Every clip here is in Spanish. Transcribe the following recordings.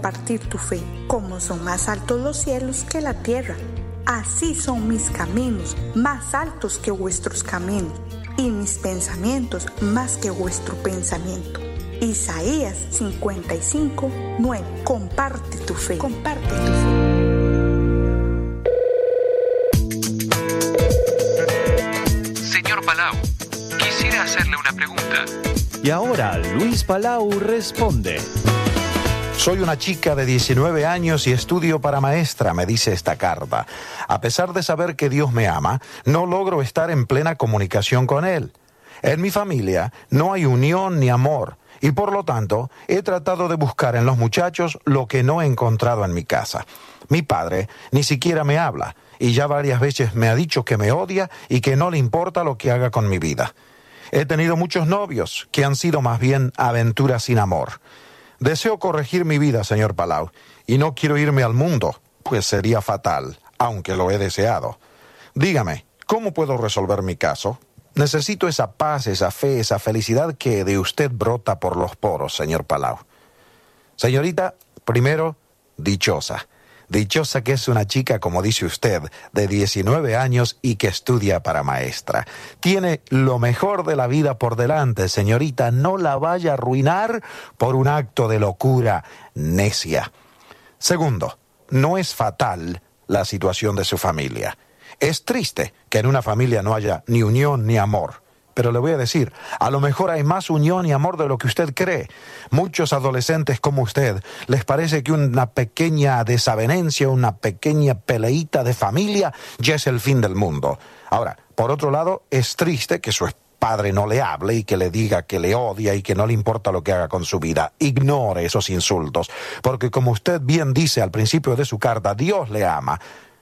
compartir tu fe. Como son más altos los cielos que la tierra, así son mis caminos, más altos que vuestros caminos, y mis pensamientos más que vuestro pensamiento. Isaías 55:9. Comparte tu fe. Comparte tu fe. Señor Palau, quisiera hacerle una pregunta. Y ahora Luis Palau responde. Soy una chica de 19 años y estudio para maestra, me dice esta carta. A pesar de saber que Dios me ama, no logro estar en plena comunicación con Él. En mi familia no hay unión ni amor, y por lo tanto he tratado de buscar en los muchachos lo que no he encontrado en mi casa. Mi padre ni siquiera me habla, y ya varias veces me ha dicho que me odia y que no le importa lo que haga con mi vida. He tenido muchos novios que han sido más bien aventuras sin amor. Deseo corregir mi vida, señor Palau, y no quiero irme al mundo, pues sería fatal, aunque lo he deseado. Dígame, ¿cómo puedo resolver mi caso? Necesito esa paz, esa fe, esa felicidad que de usted brota por los poros, señor Palau. Señorita, primero, dichosa. Dichosa que es una chica, como dice usted, de 19 años y que estudia para maestra. Tiene lo mejor de la vida por delante, señorita. No la vaya a arruinar por un acto de locura necia. Segundo, no es fatal la situación de su familia. Es triste que en una familia no haya ni unión ni amor. Pero le voy a decir, a lo mejor hay más unión y amor de lo que usted cree. Muchos adolescentes como usted les parece que una pequeña desavenencia, una pequeña peleita de familia ya es el fin del mundo. Ahora, por otro lado, es triste que su padre no le hable y que le diga que le odia y que no le importa lo que haga con su vida. Ignore esos insultos, porque como usted bien dice al principio de su carta, Dios le ama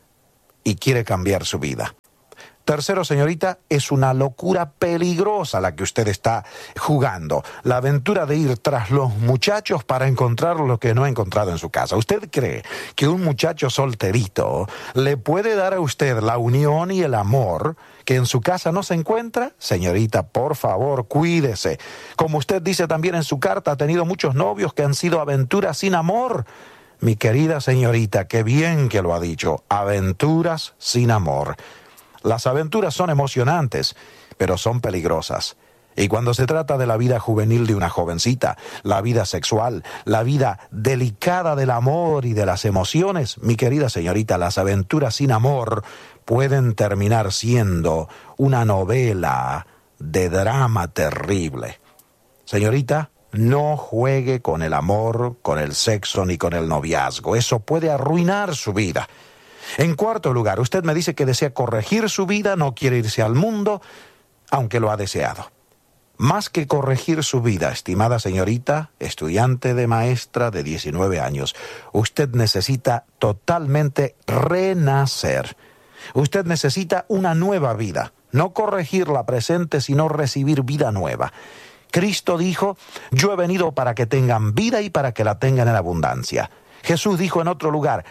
y quiere cambiar su vida. Tercero, señorita, es una locura peligrosa la que usted está jugando. La aventura de ir tras los muchachos para encontrar lo que no ha encontrado en su casa. ¿Usted cree que un muchacho solterito le puede dar a usted la unión y el amor que en su casa no se encuentra? Señorita, por favor, cuídese. Como usted dice también en su carta, ha tenido muchos novios que han sido aventuras sin amor. Mi querida señorita, qué bien que lo ha dicho. Aventuras sin amor. Las aventuras son emocionantes, pero son peligrosas. Y cuando se trata de la vida juvenil de una jovencita, la vida sexual, la vida delicada del amor y de las emociones, mi querida señorita, las aventuras sin amor pueden terminar siendo una novela de drama terrible. Señorita, no juegue con el amor, con el sexo ni con el noviazgo. Eso puede arruinar su vida. En cuarto lugar, usted me dice que desea corregir su vida, no quiere irse al mundo, aunque lo ha deseado. Más que corregir su vida, estimada señorita, estudiante de maestra de 19 años, usted necesita totalmente renacer. Usted necesita una nueva vida, no corregir la presente, sino recibir vida nueva. Cristo dijo, yo he venido para que tengan vida y para que la tengan en abundancia. Jesús dijo en otro lugar,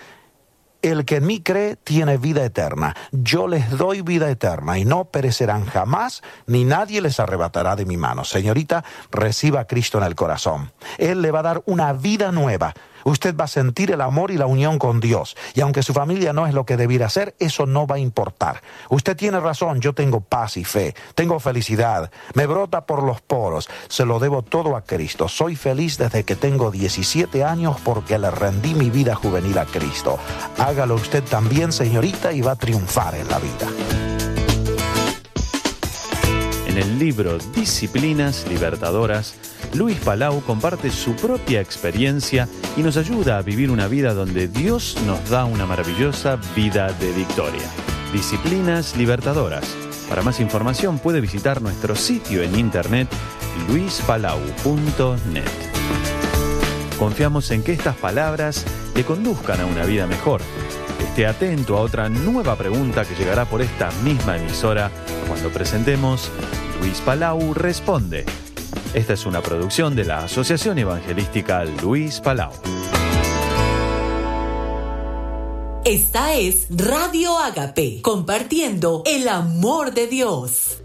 el que en mí cree tiene vida eterna. Yo les doy vida eterna y no perecerán jamás, ni nadie les arrebatará de mi mano. Señorita, reciba a Cristo en el corazón. Él le va a dar una vida nueva. Usted va a sentir el amor y la unión con Dios. Y aunque su familia no es lo que debiera ser, eso no va a importar. Usted tiene razón, yo tengo paz y fe. Tengo felicidad. Me brota por los poros. Se lo debo todo a Cristo. Soy feliz desde que tengo 17 años porque le rendí mi vida juvenil a Cristo. Hágalo usted también, señorita, y va a triunfar en la vida. En el libro Disciplinas Libertadoras, Luis Palau comparte su propia experiencia y nos ayuda a vivir una vida donde Dios nos da una maravillosa vida de victoria. Disciplinas Libertadoras. Para más información puede visitar nuestro sitio en internet luispalau.net. Confiamos en que estas palabras le conduzcan a una vida mejor. Esté atento a otra nueva pregunta que llegará por esta misma emisora cuando presentemos Luis Palau Responde. Esta es una producción de la Asociación Evangelística Luis Palau. Esta es Radio Agape, compartiendo el amor de Dios.